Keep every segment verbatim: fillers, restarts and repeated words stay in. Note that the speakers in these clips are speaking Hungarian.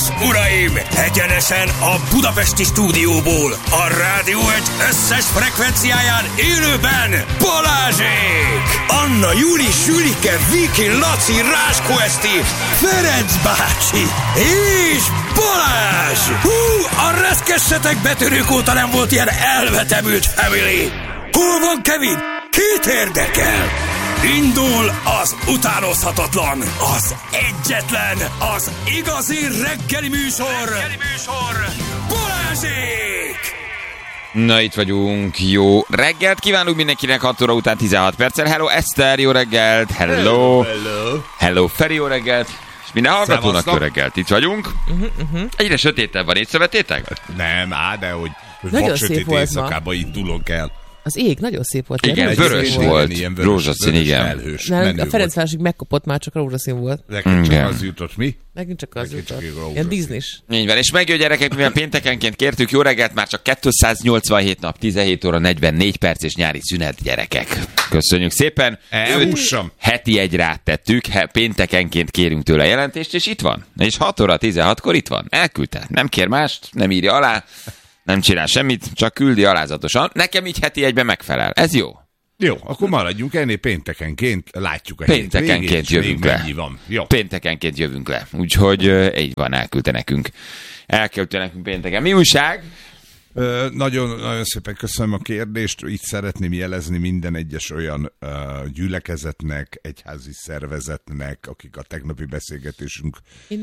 és uraim, egyenesen a budapesti stúdióból, a Rádió egy összes frekvenciáján élőben Balázsék! Anna, Júli, Sülike, Viki, Laci, Ráskó Eszti, Ferenc bácsi és Balázs! Hú, a reszkessetek betörők óta nem volt ilyen elvetemült family! Hol van Kevin? Kit érdekel? Indul az utánozhatatlan, az egyetlen, az igazi reggeli műsor, reggeli műsor, Balázsék! Na, itt vagyunk, jó reggelt kívánunk mindenkinek, hat óra után tizenhat perccel. Hello Eszter, jó reggelt, hello, hello, hello Feri, jó reggelt, és minden hallgatónak jó reggelt, itt vagyunk. Uh-huh, uh-huh. Egyre sötétebb van, észrevettétek? Nem, á, de hogy vaksötét éjszakában indulunk el. Az ég nagyon szép volt. Igen, vörös, vörös volt, volt. Ilyen vörös, rózsaszín, igen. Felhős, nem, a Ferencvárosig megkapott, már csak rózsaszín volt. Nekünk csak az jutott, mi? Nekünk csak az Nekünk jutott. Ilyen Disney-s. Így van, és megjön gyerekek, mivel péntekenként kértük, jó reggelt, már csak kétszáznyolcvanhét nap, tizenhét óra negyvennégy perc és nyári szünet, gyerekek. Köszönjük szépen. Elhússam. Heti egyre áttettük, péntekenként kérünk tőle jelentést, és itt van. És hat óra tizenhatkor itt van. Elküldte. Nem kér mást, nem írja alá. Nem csinál semmit, csak küldi alázatosan. Nekem így heti egyben megfelel. Ez jó. Jó, akkor maradjunk ennél péntekenként, látjuk a Péntekenként jövünk le. Van. Jó. Péntekenként jövünk le. Úgyhogy uh, így van, elküldte nekünk. Elküldte nekünk pénteken. Mi újság? Ö, nagyon, nagyon szépen köszönöm a kérdést. Itt szeretném jelezni minden egyes olyan uh, gyülekezetnek, egyházi szervezetnek, akik a tegnapi beszélgetésünk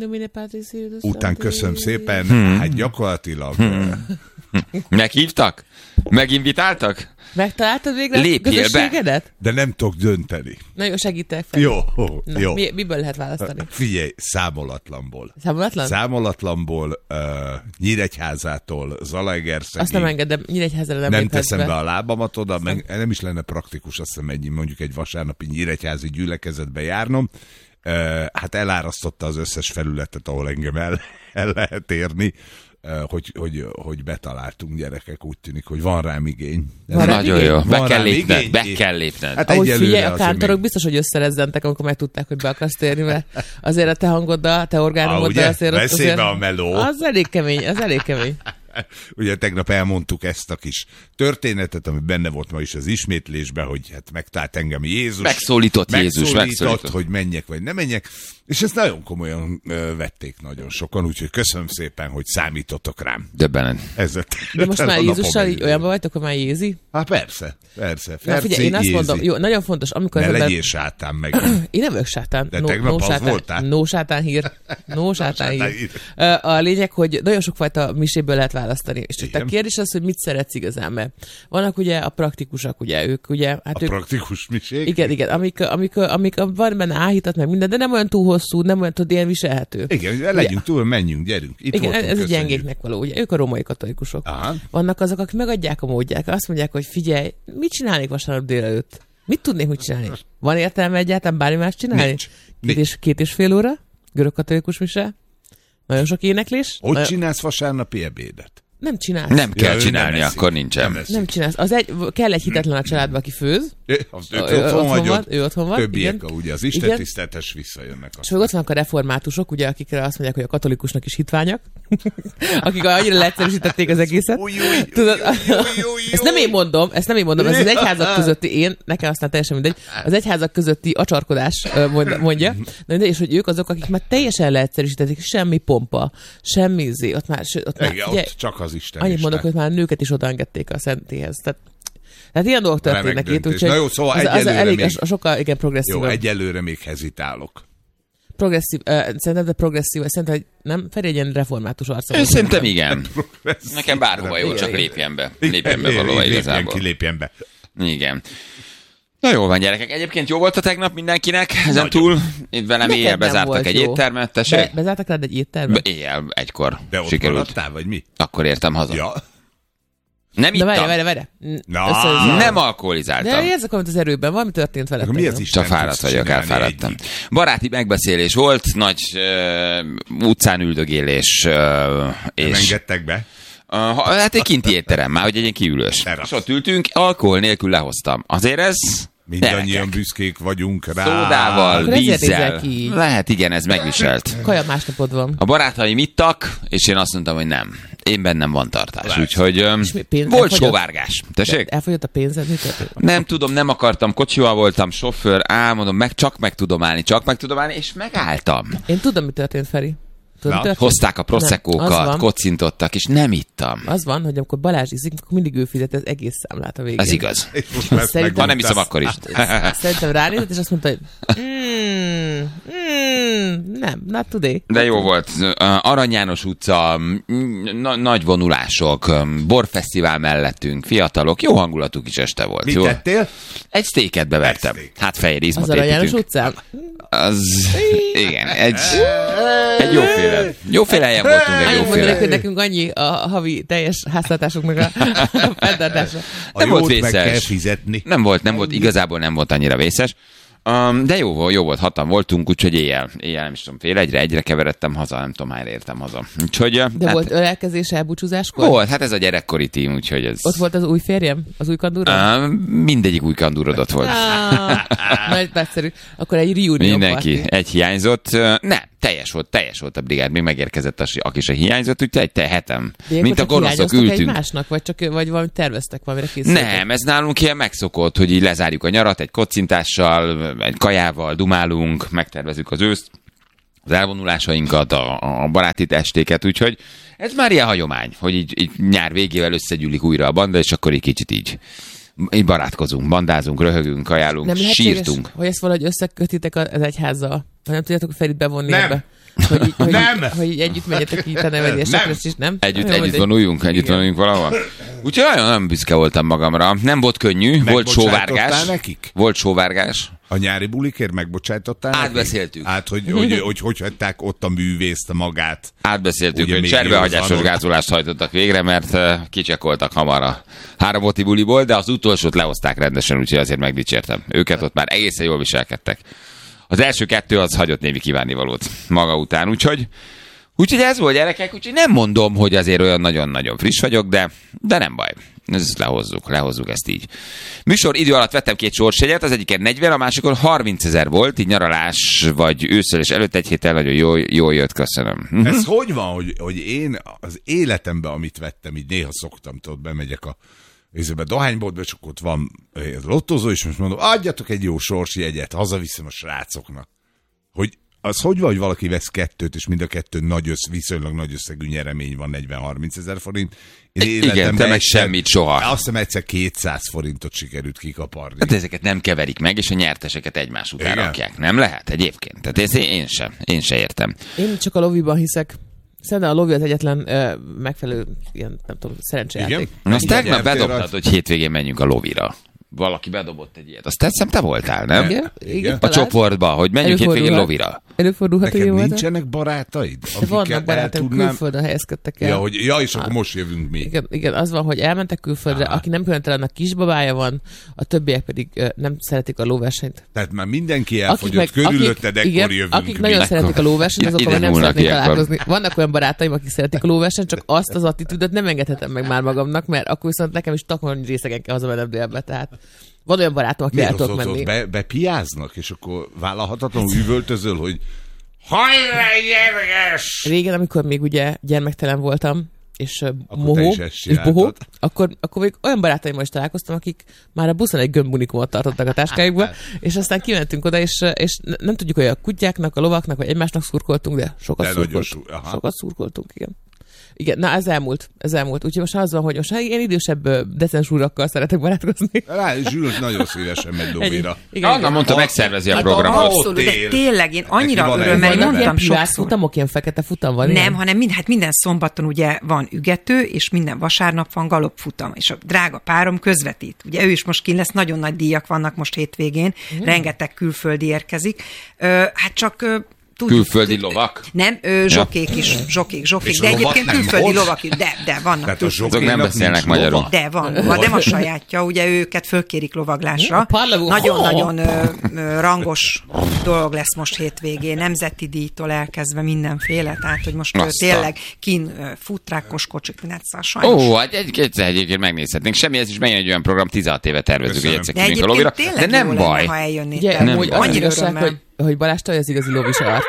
után köszönöm szépen. Hmm. Hát gyakorlatilag... Hmm. Meghívtak? Meginvitáltak? Megtaláltad végre a közösségedet? De nem tudok dönteni. Na jó, segítek fel. Jó, Na, jó. Mi, miből lehet választani? Figyelj, számolatlanból. Számolatlan? Számolatlanból, uh, Nyíregyházától, Zalaegerszegig. Azt nem engedem, Nyíregyházára nem Nem teszem be. be a lábamat oda, meg nem is lenne praktikus, azt hiszem, egy, mondjuk egy vasárnapi nyíregyházi gyülekezetbe járnom. Uh, hát elárasztotta az összes felületet, ahol engem el, el lehet érni. Hogy, hogy, hogy betaláltunk, gyerekek, úgy tűnik, hogy van rám igény. Van Nagyon igény? jó, be kell lépned, igény? be kell lépned. Hát ahogy figyelj, a kántorok még... biztos, hogy összerezzentek, amikor megtudták, hogy be akarsz térni, mert azért a te hangoddal, a te orgánumoddal ah, azért... Beszélve a meló. Az elég kemény, az elég kemény. Ugye tegnap elmondtuk ezt a kis történetet, ami benne volt ma is az ismétlésben, hogy hát megtalált engem Jézus. Megszólított Jézus. Megszólított, megszólított. hogy menjek vagy ne menjek. És ezt nagyon komolyan ö, vették nagyon sokan, úgyhogy köszönöm szépen, hogy számítottok rám. Döbbenen. Ezzel De most már Jézussal így olyanban vagytok, hogy már Jézi? Hát persze, persze. Na figyelj, én azt Jézi. mondom, jó, nagyon fontos, amikor... Ne ember... legyél sátán meg. Én nem vagyok sátán. De no, tegnap no az sátán, voltál. No sátán hír. No sátán hír. hír. A lényeg, hogy nagyon sokfajta miséből lehet választani. És csak a kérdés az, hogy mit szeretsz igazán, mert vannak ugye a praktikusak, ugye ők, ugye... Hát a ők, praktikus misék? Igen, igen, amik, amik, amik van benne áhítat, meg minden, de nem olyan túl hosszú, nem olyan tudod, ilyen viselhető. Igen, legyünk ugye, túl, menjünk, gyerünk. Itt igen, ez köszönjük. a gyengéknek való, ugye ők a római katolikusok. Aha. Vannak azok, akik megadják a módját, azt mondják, hogy figyelj, mit csinálnék vasárnap délelőtt? Mit tudnék, mit csinálni? Van értelme egyáltalán bármi más csinálni? Nincs. Két, és, két és fél óra? Görög katolikus mise? Nagyon sok éneklés? Hogy nagyon... csinálsz vasárnapi ebédet? Nem csinálsz. Nem kell ja, csinálni, nem akkor nincsen. Nem, nem csinálsz. Az egy, kell egy hitetlen a családba, aki főz. Ő, az ő, ő, otthon, van, van, ő otthon van. Többiek, igen. ugye az Isten tiszteletes visszajönnek. És ott vannak a reformátusok, ugye, akikre azt mondják, hogy a katolikusnak is hitványak. Akik annyira leegyszerűsítették az egészet. Uj, uj, Tudod, uj, uj, uj, uj, ezt nem én mondom, ezt nem én mondom, ez az egyházak közötti, én, nekem aztán teljesen mindegy, az egyházak közötti acsarkodás mondja. De és hogy ők azok, akik már teljesen leegyszerűsítették, semmi pompa, semmi zé, ott már, ott már igen, ugye, ott csak az Isten. Annyit mondok, hogy már nőket is odaengedték a szentéhez. Tehát, tehát ilyen dolgok történnek itt, úgyhogy na jó, szóval az, az elég, még, a sokkal, igen, progresszív. Jó, egyelőre még hezitálok. Progresszív, uh, szerintem, de progresszív, szerintem, hogy nem, Feri egy ilyen református arca. Én szerintem igen. Nekem bárhova jó, csak lépjen be. Lépjen be valóban igazából. Ki lépjen be. Igen. Na jó van, gyerekek. Egyébként jó volt a tegnap mindenkinek. Ezen túl itt velem éjjel bezártak egy jó. éttermet. Be, bezártak rád egy éttermet? Be, éjjel, egykor. De ott sikerült. maradtál, vagy mi? Akkor értem haza. Ja. Nem ittam. De várj, várj, várj. Nem alkoholizáltam. De érzek valamit az erőben, valami történt veled. Mi az Isten? Csak fáradt vagyok, elfáradtam. Baráti megbeszélés volt, nagy uh, utcán üldögélés. Uh, és... Nem engedtek be? Uh, hát egy kinti étterem már, hogy egy ilyen kiülős. És ott ültünk, alkohol nélkül lehoztam. Azért ez Mindannyian Gyerekek. büszkék vagyunk rá. Szódával, Akkor ezért vízzel. nézel ki. Lehet, igen, ez megviselt. Kaja másnapod van. A barátaim ittak, és én azt mondtam, hogy nem. Én bennem van tartás, Lehet. úgyhogy öm, És mi, pénz- volt elfogyott? sóvárgás. Tessék? Elfogyott a pénzed? Mit történt? Nem tudom, nem akartam, kocsival voltam, sofőr, álmodom, meg csak meg tudom állni, csak meg tudom állni, és megálltam. Én tudom, mi történt, Feri. Tudod, Na, mi történt? Hozták a Nem, az proszekókat, van. kocintottak, és nem ittam. Az van, hogy amikor Balázs iszik, akkor mindig ő fizet az egész számlát a végén. Ez igaz. És most lesz Szerintem- Ha meg nem iszom, akkor is. Szerintem ránézett, és azt mondta, hogy mm, mm, nem, not today. De jó volt. Arany János utca, na- nagy vonulások, borfesztivál mellettünk, fiatalok, jó hangulatú kis este volt. Mit Jó. tettél? Egy sztéket bevertem. Egy steak. Hát fehér izmot Az Arany János építünk. utcán? Az... Igen, egy... Egy jóféle. Jóféle helyen voltunk, egy Annyit mondanék, jóféle. hogy nekünk annyi a havi teljes háztartásunknak a, a fenntartása. A Nem volt jót meg kell vészes. fizetni. Nem volt, nem volt, igazából nem volt annyira vészes. Um, de jó, volt, jó volt, hatan voltunk, úgyhogy éjjel, éjjel nem is tudom, fél egyre, egyre keveredtem haza, nem tudom, hányra értem haza. Úgyhogy, De hát, volt ölelkezés, elbúcsúzáskor? volt, hát ez a gyerekkori tím, úgyhogy ez... Ott volt az új férjem? Az új kandúra? Uh, mindegyik új kandúrodott volt. Ah, nagy nagyszerű. Akkor egy reunion Mindenki, party. egy hiányzott. Uh, nem, teljes volt, teljes volt a brigád, még megérkezett, az, aki se hiányzott, úgyhogy egy te hetem. De Mint a csak gonoszok hiányoztok ültünk. egymásnak, vagy csak vagy valamit terveztek, valamire készültek? Nem, ez nálunk ilyen megszokott, hogy így lezárjuk a nyarat egy kocintással, egy kajával, dumálunk, megtervezzük az őszt, az elvonulásainkat, a, a baráti estéket, úgyhogy ez már ilyen hagyomány, hogy így, így nyár végével összegyűlik újra a banda, és akkor így kicsit így, így barátkozunk, bandázunk, röhögünk, kajálunk, Nem lehetséges, sírtunk. hogy ezt valahogy összekötitek az egyházzal? Vagy nem tudjátok Ferit bevonni Nem. ebbe? Hogy így, hogy, Nem. Így, hogy így együtt menjetek itt a nevedésekre, és nem? Együtt, Olyan, együtt hogy- vonuljunk, együtt Igen. vonuljunk valahol. Úgyhogy nagyon nem büszke voltam magamra. Nem volt könnyű, volt Megbocsájtottál sóvárgás. nekik? Volt sóvárgás. A nyári bulikért megbocsájtottál? nekik? Átbeszéltük. Hát, hogy hogy, hogy, hogy hagyták ott a művészt magát. Átbeszéltük, Ugye hogy még cserbehagyásos józanok. gázolást hajtottak végre, mert uh, kicsekoltak hamar a három oti buliból, de az utolsót lehozták rendesen, úgyhogy azért megdicsértem. Őket ott már egészen jól viselkedtek. Az első kettő az hagyott némi kívánnivalót maga után, úgyhogy úgyhogy ez volt, gyerekek, úgyhogy nem mondom, hogy azért olyan nagyon-nagyon friss vagyok, de, de nem baj. Ezt lehozzuk, lehozzuk ezt így. Műsor idő alatt vettem két sorsjegyet, az egyiken negyven, a másikon harmincezer volt, így nyaralás vagy ősszel és előtt egy héttel nagyon jól, jól jött, köszönöm. Mhm. Ez hogy van, hogy, hogy én az életemben, amit vettem, így néha szoktam, tudod, bemegyek a a dohányboltba, és akkor ott van egy lottozó, és most mondom, adjatok egy jó sorsjegyet, hazaviszem a srácoknak. Hogy az hogy van, hogy valaki vesz kettőt, és mind a kettő nagy össz, viszonylag nagy összegű nyeremény van, negyven-harminc ezer forint. Én Igen, te életemben meg egyszer- semmit soha. Azt hiszem egyszer kétszáz forintot sikerült kikaparni. Hát ezeket nem keverik meg, és a nyerteseket egymás után Igen. rakják. Nem lehet egyébként. Tehát ez én sem, én sem értem. Én csak a loviban hiszek. Szerintem a lovi az egyetlen ö, megfelelő, ilyen, nem tudom, szerencsejáték. Igen? Na, azt Igen, tegnap nyertél bedobtad, rajta? hogy hétvégén menjünk a lovira. Valaki bedobott egy ilyet. Azt tetszem, te voltál, nem? Igen? Igen, A talán. csoportba, hogy menjünk hétvégén Előfordulhat. lovira. Előfordulhat, hogy Neked jó volt. nincsenek barátaid? De akikkel vannak el barátok, tudnám- külföldön helyezkedtek el. Ja, hogy, ja, és akkor most jövünk mi. Igen, igen, az van, hogy elmentek külföldre, Aha. aki nem különösen annak kisbabája van, a többiek pedig ö, nem szeretik a lóversenyt. Tehát már mindenki elfogyott, körülötted, ekkor igen, jövünk akik mi. nagyon szeretik a lóversenyt, Ja, azokkal ide már nem nyúlnak szeretnék ilyenkor. találkozni. Vannak olyan barátaim, akik szeretik a lóversenyt, csak azt az attitűdöt nem engedhetem meg már magamnak, mert akkor viszont nekem is takarni részegen kell hazamennem délbe. Tehát van olyan barátom, aki el Miért tudok ott, ott, menni. ott be, bepiáznak, és akkor vállalhatatlanul üvöltözöl, hogy hajrá, gyerges! Régen, amikor még ugye gyermektelen voltam, és uh, Akkor te mohó, is ezt és csináltad. bohó, akkor, akkor még olyan barátaimmal is találkoztam, akik már a buszon egy gömbunikumot tartottak a táskájukba, és aztán kimentünk oda, és, és nem tudjuk, hogy a kutyáknak, a lovaknak, vagy egymásnak szurkoltunk, de sokat De nagyon szurkoltunk. sú- aha. Sokat szurkoltunk, igen. Igen, na ez elmúlt, ez elmúlt. Úgyhogy most az van, hogy most ilyen idősebb ö, decens úrakkal szeretek barátkozni. Rá, Zsülök nagyon szívesen megy lovira. Igen, Anna mondta, megszervezi a Hát programot. Abszolút, de él. tényleg én annyira Neki van örömmel, egy én van mondtam ilyen privát sokszor. futamok, ilyen fekete futam van? Nem, ilyen? hanem mind, hát minden szombaton ugye van ügető, és minden vasárnap van galopfutam, és a drága párom közvetít. Ugye ő is most kint lesz, nagyon nagy díjak vannak most hétvégén, mm. rengeteg külföldi érkezik. Ö, hát csak ö, tudjuk, Külföldi tud- lovak? Nem, ö, zsokék is, zsokék, zsokék, És de lovat egyébként nem külföldi volt? lovak is, de, de vannak. Tehát a külföldi. Azok nem zsokénak beszélnek nincs magyarul. lova? De van, van, nem a sajátja, ugye őket fölkérik lovaglásra. A parlavó. Nagyon-nagyon ö, ö, rangos dolog lesz most hétvégén, nemzeti díjtól elkezdve mindenféle, tehát hogy most ö, Aztán. tényleg kín ö, futrákos kocsik, mindent szóval sajnos. Ó, hát egy, egyszer egyébként megnézhetnénk. Semmi, ez is megint egy olyan program, tizenhat éve tervezünk, hogy Köszönöm. egyszer De kimegyünk a egyébként lovira. De tényleg nem jó baj. lenne, ha eljönnétek. Ugye, Nem amúgy baj. az Annyira igazság, örömmel. hogy, hogy Balázs te az igazi lovis arc.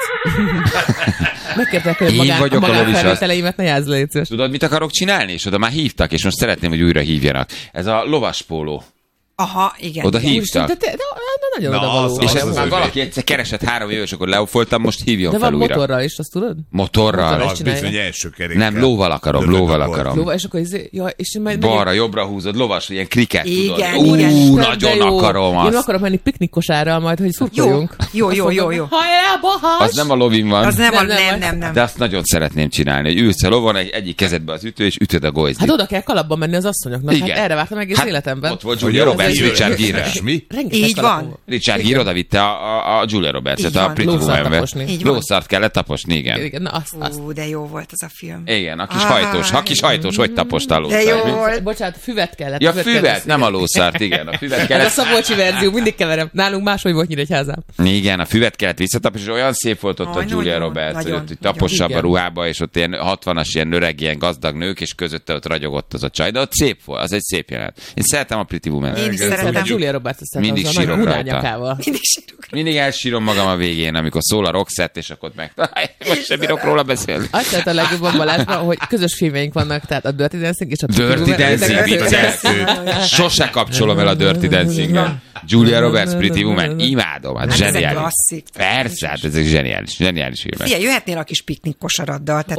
Megkértek, hogy Én magán, vagyok a a lovis arc. magánfelvételeimet ne jázz le, légy szíves. Tudod, mit akarok csinálni? És oda már hívtak, és most szeretném, hogy újra hívjanak. Ez a lovaspóló. Aha, igen. Oda igen. hívtak. De, te, de, de nagyon Na, oda való. az- És az ez az már övé. valaki egyszer keresett három éves, akkor lefoltam, most hívjon De fel van újra. motorral is, azt tudod? Motorral. Motorral. Az csinálja. bizony első kerékkel. Nem, lóval akarom, Lövöd lóval a bort. akarom. Jó, és akkor izé, ja, és majd Balra, jobbra húzod, lovas, ilyen kriket, Igen, tudod. igen. Ú, Isten, nagyon akarom Én azt. akarok menni piknikosárral majd, hogy Jó, szurkoljunk. jó, jó, jó, jó. Hajrá, Bahás! Az nem a lovin van. Az nem, Nem, a, nem, nem, nem. nem, nem. De azt nagyon szeretném csinálni, hogy ülsz a lovon, egy, egyik kezedbe az ütő, és ütöd a gojzit. Hát oda kell kalapban menni az asszonyoknak. Igen. Hát erre vártam egész Hát életemben. Ott volt Hogy Julia Roberts, jövő Richard éves Gere. és mi? Rengeteg Így kalapom van. Richard Gere oda vitte a, a, a Julia Roberts-et, Így a van. Pretty Lószart Woman-be. taposni. Így van. Lószart kellett taposni, igen. Igen, na azt, azt. Ú, de jó volt az a film. Igen, a kis Ah, hajtós, a kis hajtós, hogy taposta a De jó lószart? volt. Bocsánat, füvet kellett. Ja, kellett füvet, nem a szívni. lószart, igen, a füvet Ez a kellett. Szabolcsi verzió, mindig keverem. Nálunk máshogy volt Nyíregyházán. Igen, a füvet kellett visszataposni, és olyan szép volt ott Aj, a Julia nagyon, Roberts, hogy nagyon, ott hogy tapossa nagyon. a ruhába, és ott ilyen hatvanas, ilyen öreg, ilyen gazdag nők, és közötte ott ragyogott az a csaj, de ott szép volt, az egy szép jelenet. Én szeretem a Pretty Woman. Én is Igen, szeretem. Szeretem Julia Roberts, azt Mindig szeretem, az a sírok nagy rajta. hunyányakával. Mindig sírok. Mindig elsírom magam a végén, amikor szól a Roxette, és akkor meg... Most sem bírok róla beszélni. Azt szeretem a legjobban Balázsban, hogy közös filmjeink vannak, tehát a Dirty Dancing és a Pretty Dirty Woman. Dancing, vicces. Sose kapcsolom el a Dirty Dancing-el. Julia Roberts, Pretty Woman, imádom, hát Hát ez egy zseniális. klasszik. Persze, hát ezek zseniális, zseniális filmek. Figyelj, jöhetnél a kis piknik kosaraddal, tehát